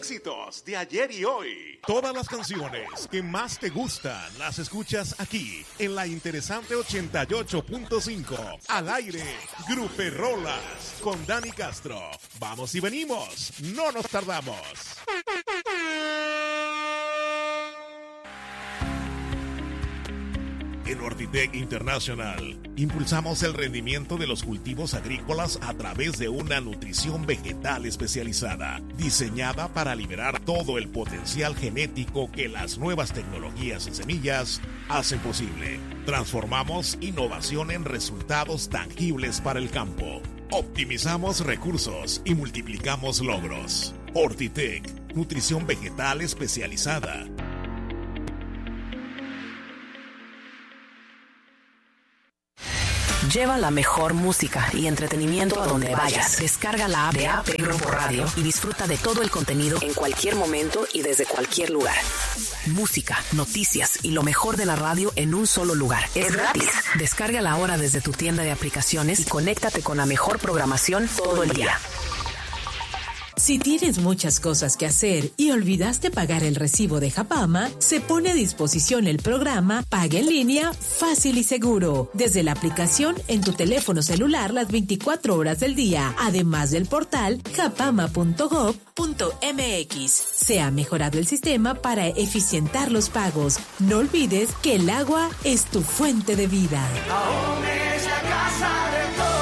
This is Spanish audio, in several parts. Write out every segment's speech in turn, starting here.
Éxitos de ayer y hoy. Todas las canciones que más te gustan las escuchas aquí en la interesante 88.5. Al aire, Gruperrolas con Dani Castro. Vamos y venimos, no nos tardamos. En Hortitec International impulsamos el rendimiento de los cultivos agrícolas a través de una nutrición vegetal especializada, diseñada para liberar todo el potencial genético que las nuevas tecnologías y semillas hacen posible. Transformamos innovación en resultados tangibles para el campo. Optimizamos recursos y multiplicamos logros. Hortitec, nutrición vegetal especializada. Lleva la mejor música y entretenimiento a donde vayas. Descarga la app de AP Grupo Radio y disfruta de todo el contenido en cualquier momento y desde cualquier lugar. Música, noticias y lo mejor de la radio en un solo lugar. Es gratis. Descárgala ahora desde tu tienda de aplicaciones y conéctate con la mejor programación todo el día. Si tienes muchas cosas que hacer y olvidaste pagar el recibo de Japama, se pone a disposición el programa Paga en Línea Fácil y Seguro desde la aplicación en tu teléfono celular las 24 horas del día, además del portal japama.gov.mx. Se ha mejorado el sistema para eficientar los pagos. No olvides que el agua es tu fuente de vida. Aún es la casa de todos.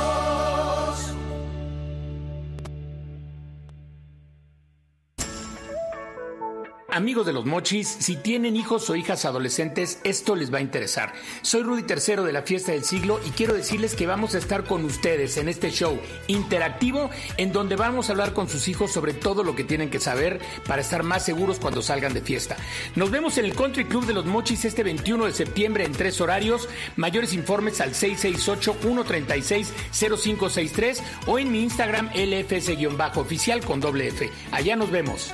Amigos de los Mochis, si tienen hijos o hijas adolescentes, esto les va a interesar. Soy Rudy III de la Fiesta del Siglo y quiero decirles que vamos a estar con ustedes en este show interactivo en donde vamos a hablar con sus hijos sobre todo lo que tienen que saber para estar más seguros cuando salgan de fiesta. Nos vemos en el Country Club de los Mochis este 21 de septiembre en 3 horarios. Mayores informes al 668-136-0563 o en mi Instagram LFS-oficial con doble F. Allá nos vemos.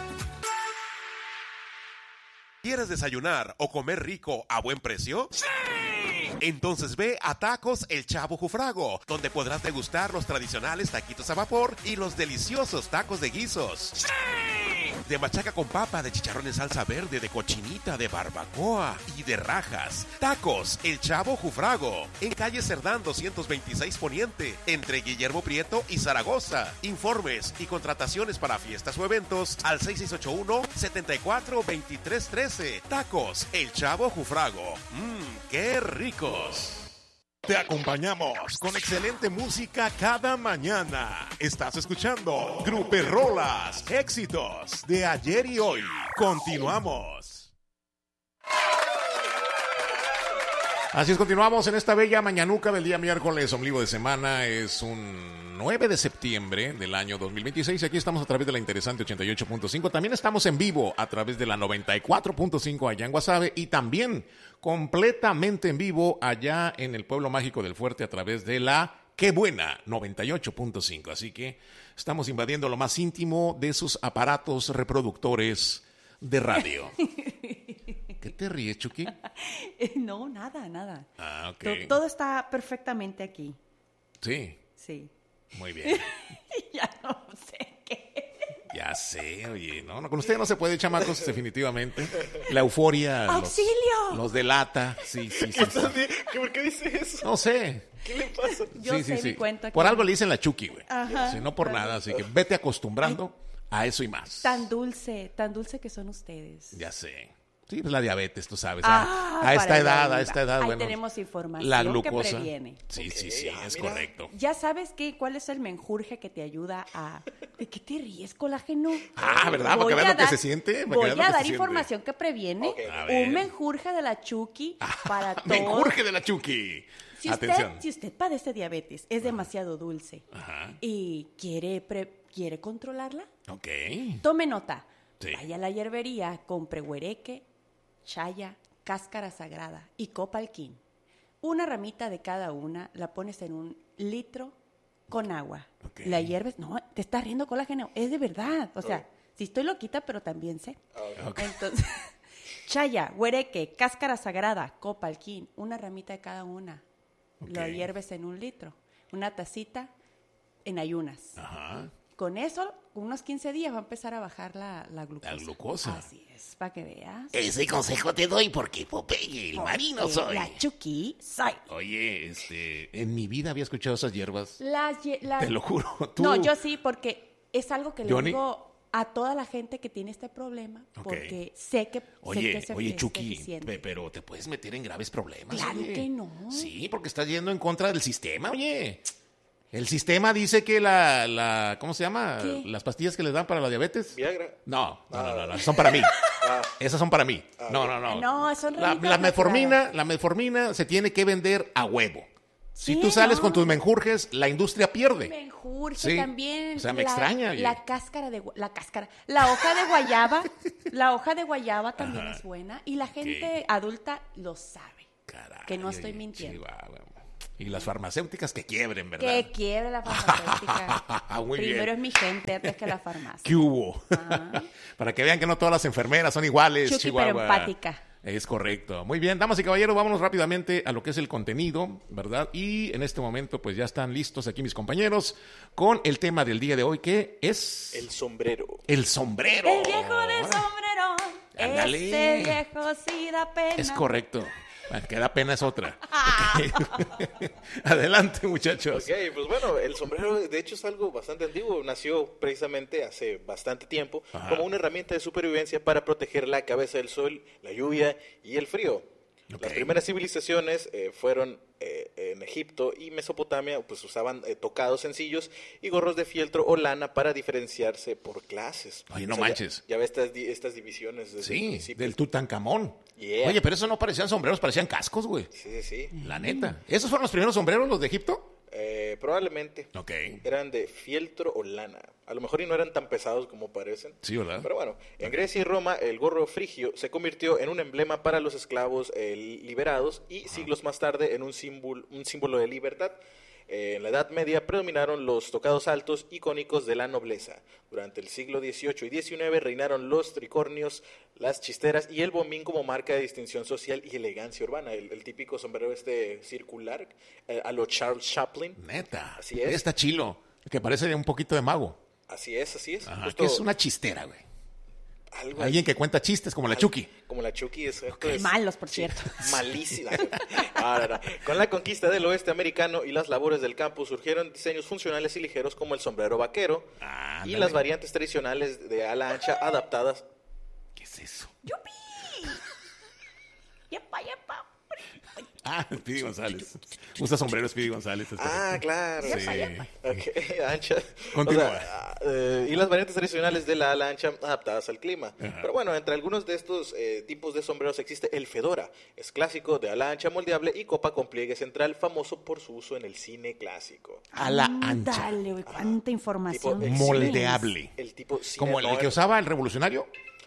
¿Quieres desayunar o comer rico a buen precio? ¡Sí! Entonces ve a Tacos El Chavo Jufrago, donde podrás degustar los tradicionales taquitos a vapor y los deliciosos tacos de guisos. ¡Sí! De machaca con papa, de chicharrón en salsa verde, de cochinita, de barbacoa y de rajas. Tacos El Chavo Jufrago, en calle Cerdán 226 Poniente, entre Guillermo Prieto y Zaragoza. Informes y contrataciones para fiestas o eventos al 6681-742313. Tacos El Chavo Jufrago. ¡Qué ricos! Te acompañamos con excelente música cada mañana. Estás escuchando Gruperrolas, éxitos de ayer y hoy. Continuamos. Así es, continuamos en esta bella mañanuca del día miércoles, ombligo de semana. Es un 9 de septiembre del año 2026 y aquí estamos a través de la interesante 88.5. También estamos en vivo a través de la 94.5 allá en Guasave y también completamente en vivo allá en el pueblo mágico del Fuerte a través de la Qué Buena 98.5. Así que estamos invadiendo lo más íntimo de sus aparatos reproductores de radio. ¿Qué te ríes, Chucky? No, nada. Ah, ok. Todo está perfectamente aquí. Sí. Sí. Muy bien. Ya no sé qué. Ya sé, oye, no, con ustedes no se puede, chamacos, definitivamente. La euforia ¡auxilio! Los delata. Sí. ¿Por qué dice eso? No sé. ¿Qué le pasa? Yo di cuenta Por que... algo le dicen la Chucky, güey. Ajá. Sí, no por nada, así que vete acostumbrando a eso y más. Tan dulce que son ustedes. Ya sé. Sí, pues la diabetes, tú sabes. A esta edad, ahí bueno. tenemos información la glucosa que previene. Sí, es mira. correcto. ¿Ya sabes cuál es el menjurje que te ayuda a... ¿De qué te ríes, colágeno? ¿Verdad? Para que vean lo que se siente. Voy a dar información que previene. Okay. Un menjurje de la Chucky para todos. Menjurje de la Chucky. Atención. Si usted padece diabetes, es demasiado dulce y quiere controlarla, Ok. tome nota. Sí. Vaya a la hierbería, compre huereque, chaya, cáscara sagrada y copalquín. Una ramita de cada una la pones en un litro con agua. Okay. La hierves. No, te estás riendo, colágeno. Es de verdad. O sea, sí estoy loquita, pero también sé. Okay. Entonces, chaya, huereque, cáscara sagrada, copalquín. Una ramita de cada una. Lo hierves en un litro. Una tacita en ayunas. Ajá. con eso, unos 15 días va a empezar a bajar la glucosa. La glucosa. Así es, para que veas. Ese consejo te doy porque Popeye, el marino soy. La Chucky soy. Oye, en mi vida había escuchado esas hierbas. Te lo juro. ¿Tú? No, yo sí, porque es algo que le Johnny. digo a toda la gente que tiene este problema, Ok. porque sé que Oye, es Chucky, deficiente. pero te puedes meter en graves problemas. Claro oye. que no. Sí, porque estás yendo en contra del sistema, oye. El sistema dice que la ¿cómo se llama? ¿Qué? Las pastillas que les dan para la diabetes. Viagra. No, son para mí. Esas son para mí. No. No, son La remedios metformina se tiene que vender a huevo. Si Sí, tú sales no. con tus menjurjes, la industria pierde. Menjurje Sí. también. O sea, me extraña, oye. La hoja de guayaba, la hoja de guayaba también es buena y la gente adulta lo sabe. Caray, que no estoy oye, mintiendo. Chihuahua. Y las farmacéuticas que quiebren, ¿verdad? Que quiebre la farmacéutica. Muy bien. Primero es mi gente antes que la farmacia. ¿Qué hubo? Para que vean que no todas las enfermeras son iguales, Chucky, Chihuahua. pero empática. Es correcto. Muy bien, damas y caballeros, vámonos rápidamente a lo que es el contenido, ¿verdad? Y en este momento, pues ya están listos aquí mis compañeros con el tema del día de hoy, que es... El sombrero. El sombrero. El viejo del sombrero. Ándale. Ese viejo sí da pena. Es correcto. Bueno, que da pena es otra. Ok. Adelante, muchachos. Ok, pues bueno, el sombrero de hecho es algo bastante antiguo. Nació precisamente hace bastante tiempo como una herramienta de supervivencia para proteger la cabeza del sol, la lluvia y el frío. Ok. Las primeras civilizaciones fueron en Egipto y Mesopotamia, pues usaban tocados sencillos y gorros de fieltro o lana para diferenciarse por clases. Oye, no manches. Ya ves estas divisiones desde el Sí, principio. del Tutankamón. Yeah. Oye, pero eso no parecían sombreros, parecían cascos, güey. Sí. La neta. ¿Esos fueron los primeros sombreros, los de Egipto? Probablemente. Ok. Eran de fieltro o lana. A lo mejor y no eran tan pesados como parecen. Sí, ¿verdad? Pero bueno, en Grecia y Roma el gorro frigio se convirtió en un emblema para los esclavos liberados y siglos más tarde en un símbolo de libertad. En la Edad Media predominaron los tocados altos icónicos de la nobleza. Durante el siglo XVIII y XIX reinaron los tricornios, las chisteras y el bombín como marca de distinción social y elegancia urbana. El típico sombrero circular a lo Charles Chaplin. Neta. Así es. Está chilo. Que parece un poquito de mago. Así es. Ajá, Justo que es una chistera, güey. algo Alguien que cuenta chistes como la Chucky. Como la Chucky, es Malos, por cierto. malísima. No. Con la conquista del oeste americano y las labores del campo surgieron diseños funcionales y ligeros como el sombrero vaquero y Ándale. las variantes tradicionales de ala ancha adaptadas. ¿Qué es eso? ¡Yupi! ¡Yepa, yepa! Ah, Speedy González. Usa sombrero Speedy González. es correcto. Claro. Sí. Ok, ancha. Continúa. O sea, y las variantes tradicionales de la ala ancha adaptadas al clima. Pero bueno, entre algunos de estos tipos de sombreros existe el fedora. Es clásico, de ala ancha moldeable y copa con pliegue central, famoso por su uso en el cine clásico. A la ancha. Dale, güey, cuánta información. Tipo Moldeable. El tipo cine, Como el que usaba el revolucionario.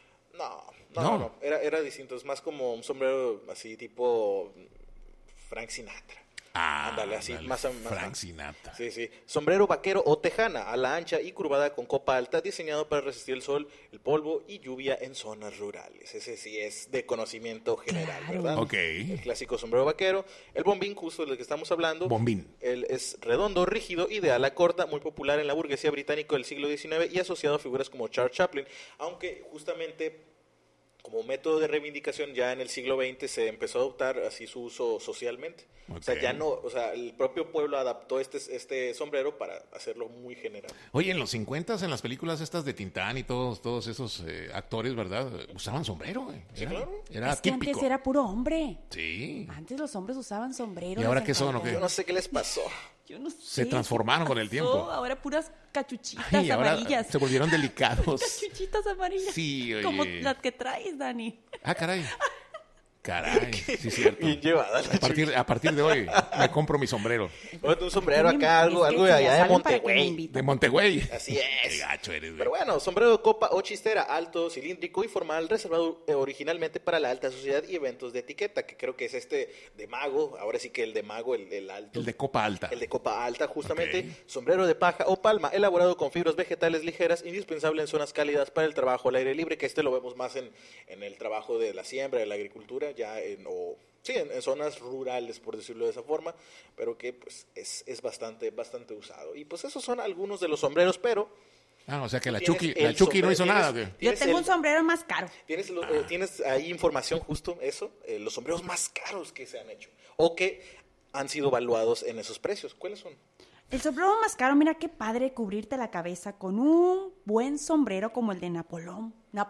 No. Era distinto. Es más como un sombrero así tipo Frank Sinatra. Ándale, así, dale, más. Frank Sinatra. Sí. Sombrero vaquero o tejana, ala ancha y curvada con copa alta, diseñado para resistir el sol, el polvo y lluvia en zonas rurales. Ese sí es de conocimiento general, Claro. ¿verdad? Ok. El clásico sombrero vaquero. El bombín, justo del que estamos hablando. Bombín. Él es redondo, rígido y de ala corta, muy popular en la burguesía británica del siglo XIX y asociado a figuras como Charles Chaplin, aunque justamente como método de reivindicación ya en el siglo XX se empezó a adoptar así su uso socialmente. Ok. O sea, ya no, o sea, el propio pueblo adaptó este sombrero para hacerlo muy general. Oye, en los 50 en las películas estas de Tintán y todos esos actores, ¿verdad? Usaban sombrero, güey. Sí, claro. Era Es que típico. antes era puro hombre. Sí. Antes los hombres usaban sombrero. ¿Y ahora les qué son, o encantaba. qué? Yo no sé qué les pasó. Yo no sé. Se transformaron con el ¿qué pasó? tiempo. Ahora puras cachuchitas Ay, ahora amarillas. se volvieron delicados. Cachuchitas amarillas. Sí, oye. Como las que traes, Dani. Ah, caray. Caray, sí es cierto. Bien llevada la A partir de hoy me compro mi sombrero. Ponte un sombrero acá, algo Es que de si ya allá de saben para qué me Montegüey. invitan. De Montegüey. Así es. Qué gacho eres, güey. Pero bueno, sombrero de copa o chistera, alto, cilíndrico y formal, reservado originalmente para la alta sociedad y eventos de etiqueta, que creo que es de mago, ahora sí que el de mago, el alto. El de copa alta. El de copa alta, justamente. Ok. Sombrero de paja o palma, elaborado con fibras vegetales ligeras, indispensable en zonas cálidas para el trabajo al aire libre, que lo vemos más en el trabajo de la siembra, de la agricultura, ya en zonas rurales, por decirlo de esa forma, pero que pues es bastante usado. Y pues esos son algunos de los sombreros, pero O sea que la Tienes Chucky no hizo sombrero, nada. ¿O qué? Yo tengo un sombrero más caro. ¿Tienes ahí información justo eso? Los sombreros más caros que se han hecho o que han sido evaluados en esos precios. ¿Cuáles son? El sombrero más caro, mira qué padre cubrirte la cabeza con un buen sombrero como el de Napoleón,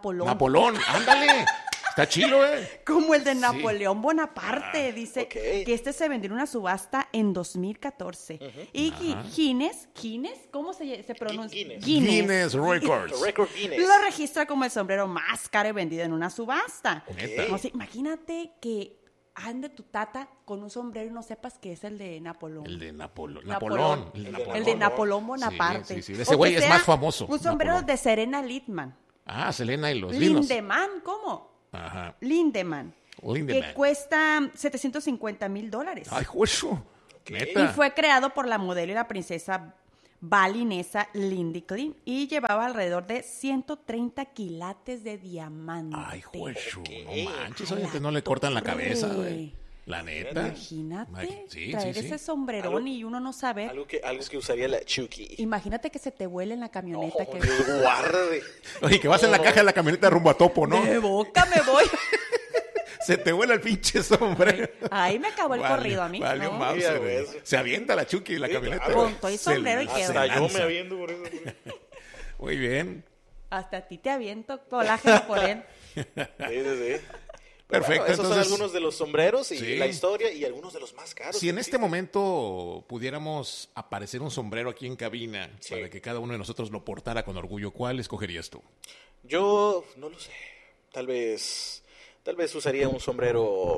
ándale. Está chilo, como el de Napoleón Bonaparte. Dice ok. que se vendió en una subasta en 2014. Y Guinness, ¿cómo se pronuncia? Guinness Records. Record Guinness. Lo registra como el sombrero más caro y vendido en una subasta. Neta. O sea, imagínate que ande tu tata con un sombrero y no sepas que es el de Napoleón. El de Napoleón. El de Napoleón Bonaparte. Sí. Ese güey es más famoso. Un sombrero Napoleón. de Serena Lindman. Selena y los linos. Lindemann, ¿cómo? Ajá. Lindemann. Que cuesta $750,000. Ay, juezo. Y fue creado por la modelo y la princesa balinesa Lindy Klein y llevaba alrededor de 130 quilates de diamante. Ay, juezo. No manches, oye, que no le cortan la cabeza, güey. La neta. Imagínate Sí, traer ese sombrerón y uno no sabe. Algo que usaría la Chucky. Imagínate que se te vuele en la camioneta. No, Dios guarde. Oye, que vas en la caja de la camioneta rumbo a Topo, ¿no? De boca me voy. Se te vuela el pinche sombrero. Ahí me acabó el corrido a mí. Vale, ¿no? Mouse, güey. Se avienta la Chucky en la camioneta. claro. Con todo y sombrero y quedo. Hasta yo me aviento por eso. Muy bien. Hasta a ti te aviento colágeno por él. Sí. Perfecto. Bueno, esos entonces, son algunos de los sombreros y sí. la historia y algunos de los más caros. Si en este momento pudiéramos aparecer un sombrero aquí en cabina para que cada uno de nosotros lo portara con orgullo, ¿cuál escogerías tú? Yo no lo sé. Tal vez usaría un sombrero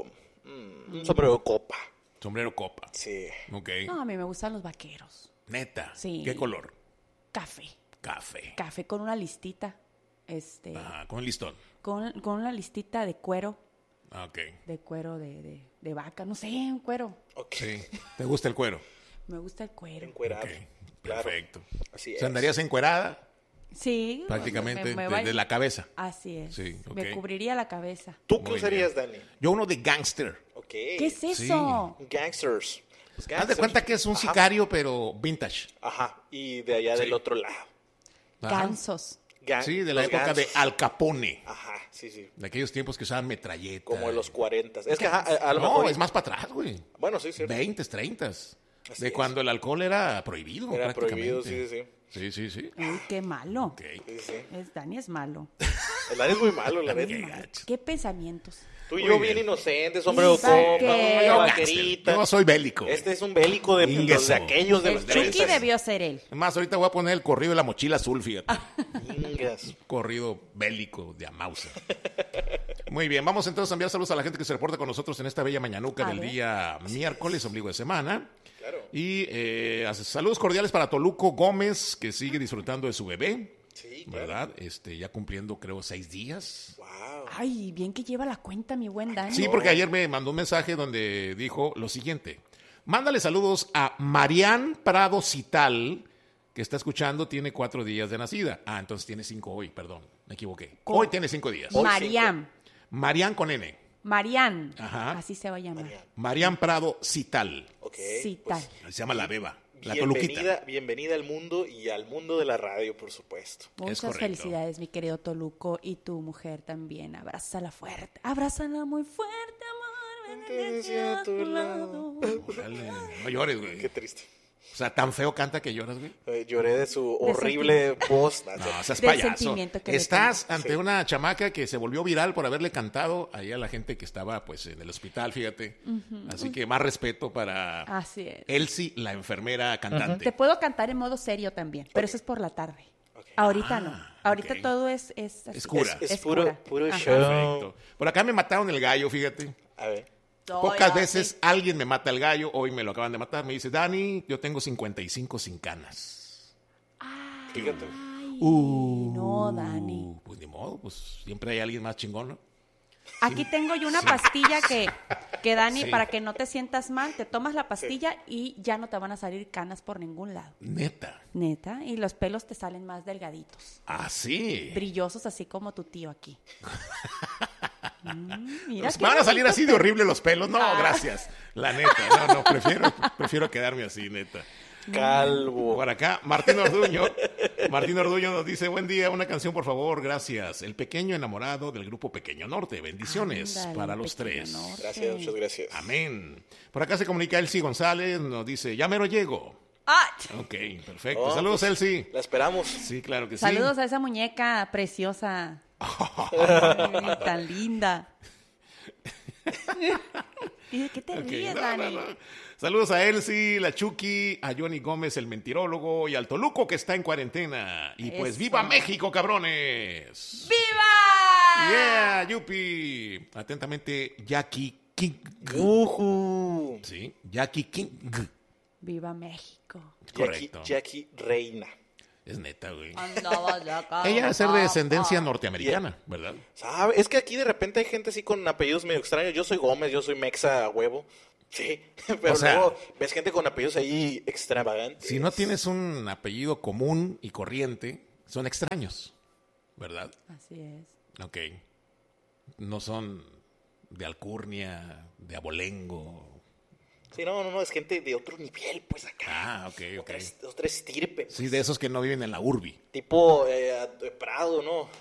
copa. Sombrero copa. Sí. Ok. No, a mí me gustan los vaqueros. Neta. Sí. ¿Qué color? Café con una listita. Con listón. Con una listita de cuero. Ok. De cuero de vaca, no sé, un cuero. Sí. ¿Te gusta el cuero? Me gusta el cuero. Encuerado. Ok. Claro. Perfecto. Así O es. sea, ¿andarías encuerada? Sí. Prácticamente me desde la cabeza. Así es. Sí, ok. Me cubriría la cabeza. ¿Tú qué Muy usarías, Dani? Yo uno de gangster. Ok. ¿Qué es eso? Gangsters. Los Haz de gangsters. cuenta que es un Ajá. sicario, pero vintage. Ajá. Y de allá del otro lado. Ajá. Gansos. Sí, de la Los época de gansos. Al Capone. Ajá, sí. De aquellos tiempos que usaban metralleta. Como en los 40. Es que a lo No, mejor... es más para atrás, güey. Bueno, sí, cierto. 20, 30. Así De es. cuando el alcohol era prohibido. Era prácticamente. prohibido, Sí. Uy, qué malo. Ok. Sí. Dani es malo. El Dani es muy malo, la Qué neta. gacho. ¿Qué pensamientos? Tú y Muy yo bien. bien inocentes, sombrero ¿Para copa, qué? Yo vaquerita. Yo soy bélico. Este es un bélico de, Ingueso. de aquellos de El los Chucky 30. debió ser él. Es más, ahorita voy a poner el corrido de la mochila azul, fíjate. Ingas. Corrido bélico de Amausa. Muy bien, vamos entonces a enviar saludos a la gente que se reporta con nosotros en esta bella mañanuca A del ver. día miércoles, ombligo de semana. Claro. Y saludos cordiales para Toluco Gómez, que sigue disfrutando de su bebé. Sí, claro. ¿Verdad? Ya cumpliendo, creo, 6 días. Wow. Ay, bien que lleva la cuenta, mi buen Dani. Sí, porque ayer me mandó un mensaje donde dijo lo siguiente. Mándale saludos a Marian Prado Cital, que está escuchando, tiene 4 días de nacida. Entonces tiene 5 hoy, perdón, me equivoqué. Hoy tiene 5 días. Mariam. Marian con N. Marian. Ajá. Así se va a llamar. Marian Prado Cital. Ok. Sí, pues, tal. Se llama la beba, la toluquita. bienvenida al mundo y al mundo de la radio, por supuesto. Muchas correcto. felicidades, mi querido Toluco, y tu mujer también. Abrázala fuerte. Abrázala muy fuerte, amor. Ven hacia tu lado. Órale, no llores, güey. Qué triste. O sea, tan feo canta que lloras, güey. Lloré de su horrible voz. No, seas Del payaso. sentimiento que le Estás tengo. ante una chamaca que se volvió viral por haberle cantado ahí a la gente que estaba pues en el hospital, fíjate. Así que más respeto para Así es. Elsie, la enfermera cantante. Te puedo cantar en modo serio también, pero eso es por la tarde. Ahorita no. Ahorita ok. todo es así. Es cura. Es cura. puro Ajá. show. Perfecto. Por acá me mataron el gallo, fíjate. A ver. Pocas Oye, veces sí. alguien me mata el gallo, hoy me lo acaban de matar. Me dice, Dani, yo tengo 55 sin canas. Fíjate. Ay, no, Dani. Pues ni modo, pues siempre hay alguien más chingón, ¿no? Aquí tengo yo una pastilla que Dani, Sí. para que no te sientas mal, te tomas la pastilla y ya no te van a salir canas por ningún lado. Neta. Neta, y los pelos te salen más delgaditos, Así. brillosos, así como tu tío aquí. Mira Pues qué van a salir bonito así de horrible los pelos. No, gracias. La neta. No, prefiero quedarme así, neta. Calvo. Por acá, Martín Orduño. Martín Orduño nos dice, buen día, una canción por favor, gracias. El pequeño enamorado del grupo Pequeño Norte. Bendiciones Ándale, para los Pequeño tres. Norte. Gracias, muchas gracias. Amén. Por acá se comunica Elsie González, nos dice, ya mero llego. ¡Ah! Ok, perfecto. Oh, Saludos, pues, Elsie. La esperamos. Sí, claro que Saludos sí. a esa muñeca preciosa. Ay, tan linda. ¿Y ¿Qué te Ok, ríes, no, Dani? no, no. Saludos a Elsie, la Chucky, a Johnny Gómez, el mentirólogo, y al Toluco que está en cuarentena. Y pues Eso. ¡viva México, cabrones! ¡Viva! ¡Yeah, yupi! Atentamente, Jackie King. Ujú. Sí, Jackie King. ¡Viva México! Correcto. Jackie Reina. Es neta, güey. Andaba de acá. Ella debe ser de descendencia norteamericana, ¿verdad? ¿Sabe? Es que aquí de repente hay gente así con apellidos medio extraños. Yo soy Gómez, yo soy Mexa a huevo. Sí, pero O sea, luego ves gente con apellidos ahí extravagantes. Si no tienes un apellido común y corriente, son extraños, ¿verdad? Así es. Ok. No son de alcurnia, de abolengo. Sí, no, es gente de otro nivel, pues acá. Ah, ok. Otra estirpe. Sí, de esos que no viven en la urbi. Tipo Prado, ¿no?